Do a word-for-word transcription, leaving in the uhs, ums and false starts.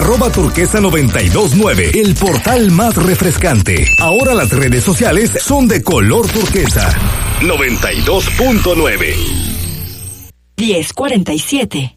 arroba turquesa noventa y dos nueve, el portal más refrescante. Ahora las redes sociales son de color turquesa. noventa y dos punto nueve. diez cuarenta y siete.